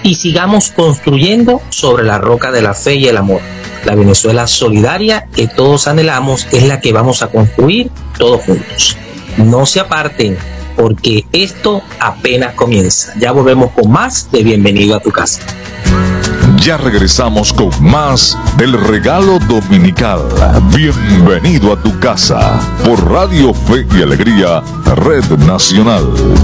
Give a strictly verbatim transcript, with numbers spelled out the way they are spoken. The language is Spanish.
y sigamos construyendo sobre la roca de la fe y el amor. La Venezuela solidaria que todos anhelamos es la que vamos a construir todos juntos. No se aparten, porque esto apenas comienza. Ya volvemos con más de Bienvenido a tu casa. Ya regresamos con más del regalo dominical. Bienvenido a tu casa por Radio Fe y Alegría, Red Nacional.